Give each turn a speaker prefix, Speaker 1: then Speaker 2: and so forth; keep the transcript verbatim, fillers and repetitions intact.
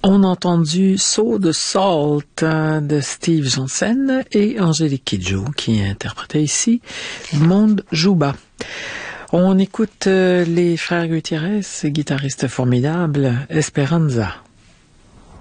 Speaker 1: On a entendu Saut de Salt de Steve Jansen et Angélique Kidjo qui interprétait ici Monde Jouba. On écoute les frères Gutiérrez, guitaristes formidables, Esperanza.